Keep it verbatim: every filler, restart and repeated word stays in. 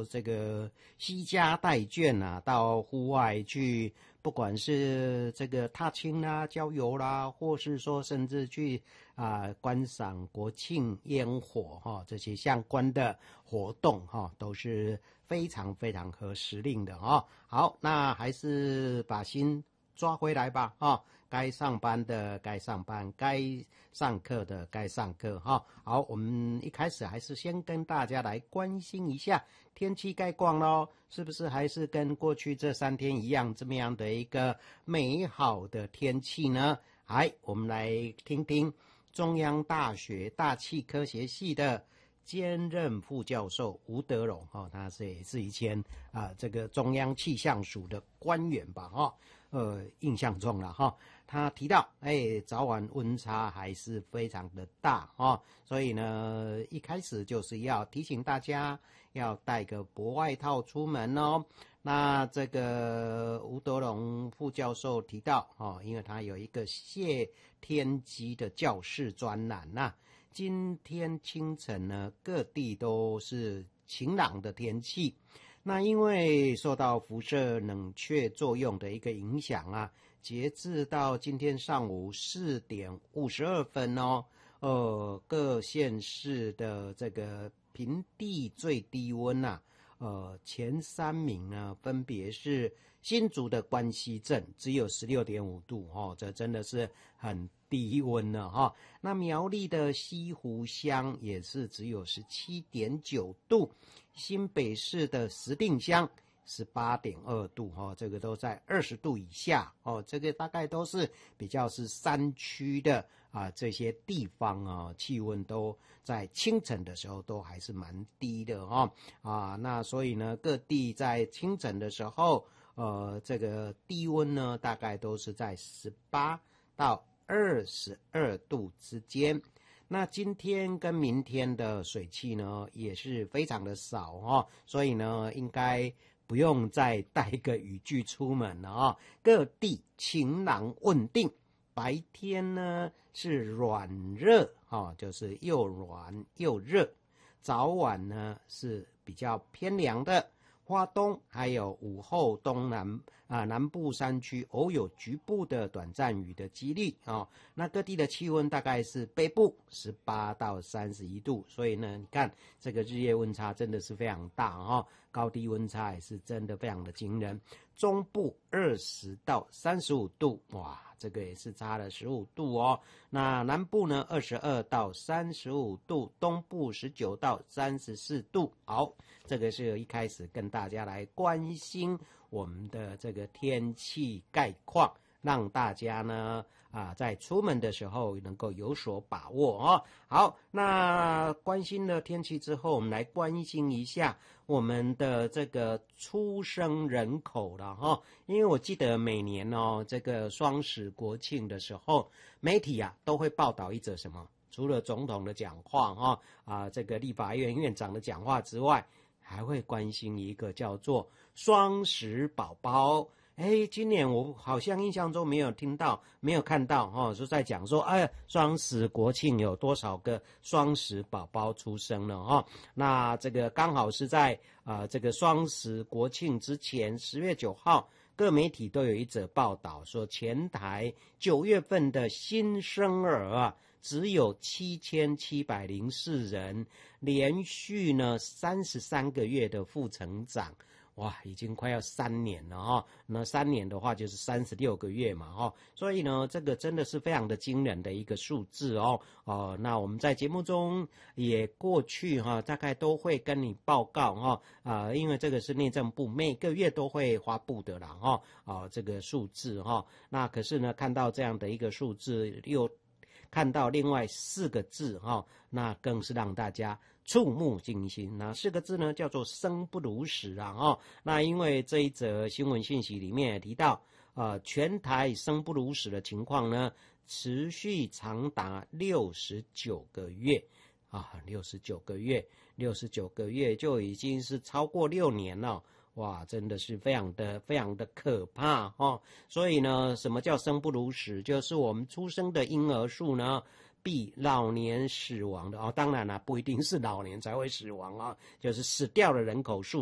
要这个惜家带眷啊，到户外去，不管是这个踏青啦、郊游啦，或是说甚至去啊、呃、观赏国庆烟火哈、哦，这些相关的活动哈、哦，都是非常非常合时令的哈、哦。好，那还是把心抓回来吧哈、哦，该上班的该上班，该上课的该上课哈、哦。好，我们一开始还是先跟大家来关心一下天气概况咯，是不是还是跟过去这三天一样这么样的一个美好的天气呢？来，我们来听听中央大学大气科学系的兼任副教授吴德荣哈、哦，他是也是以前啊、呃、这个中央气象署的官员吧哈、哦，呃印象中了哈、哦，他提到哎早晚温差还是非常的大哈、哦，所以呢一开始就是要提醒大家要带个薄外套出门哦。那这个吴德荣副教授提到哦，因为他有一个谢天机的教室专栏呐。今天清晨呢，各地都是晴朗的天气。那因为受到辐射冷却作用的一个影响啊，截至到今天上午四点五十二分哦，呃，各县市的这个平地最低温啊，呃，前三名呢，分别是新竹的关西镇只有 十六点五度哦，这真的是很低温了哈、哦。那苗栗的西湖乡也是只有 十七点九度，新北市的石碇乡 十八点二度哦，这个都在二十度以下哦，这个大概都是比较是山区的啊，这些地方啊，气温都在清晨的时候都还是蛮低的哈、哦、啊，那所以呢，各地在清晨的时候，呃，这个低温呢，大概都是在十八到二十二度之间。那今天跟明天的水汽呢，也是非常的少哦，所以呢，应该不用再带个雨具出门了啊、哦！各地晴朗稳定，白天呢是软热哦，就是又软又热，早晚呢是比较偏凉的。花东还有午后东南啊南部山区偶有局部的短暂雨的几率哦。那各地的气温大概是北部十八到三十一度，所以呢，你看这个日夜温差真的是非常大哦，高低温差也是真的非常的惊人。中部二十到三十五度，哇，这个也是差了十五度哦。那南部呢二十二到三十五度，东部十九到三十四度。好，这个是一开始跟大家来关心我们的这个天气概况，让大家呢啊在出门的时候能够有所把握哦。好，那关心了天气之后，我们来关心一下我们的这个出生人口了哈、哦。因为我记得每年哦这个双十国庆的时候，媒体啊都会报道一则什么？除了总统的讲话哈啊，这个立法院院长的讲话之外，还会关心一个叫做双十宝宝。哎，今年我好像印象中没有听到，没有看到哦，就在讲说，哎，双十国庆有多少个双十宝宝出生了哈、哦？那这个刚好是在啊、呃、这个双十国庆之前，十月九号，各媒体都有一则报道说，全台九月份的新生儿啊，只有七千七百零四人，连续呢三十三个月的负成长。哇，已经快要三年了哈、哦，那三年的话就是三十六个月嘛哈、哦，所以呢，这个真的是非常的惊人的一个数字哦哦。那我们在节目中也过去哈、哦，大概都会跟你报告哈啊、呃，因为这个是内政部每个月都会发布的啦哈啊、哦，这个数字哈、哦。那可是呢，看到这样的一个数字，又看到另外四个字哈、哦，那更是让大家触目惊心。那四个字呢，叫做生不如死啊！哦，那因为这一则新闻信息里面也提到，呃，全台生不如死的情况呢，持续长达六十九个月啊，六十九个月，六十九个月就已经是超过六年了。哇，真的是非常的非常的可怕哦。所以呢，什么叫生不如死？就是我们出生的婴儿数呢，比老年死亡的哦，当然了，不一定是老年才会死亡啊、哦，就是死掉的人口数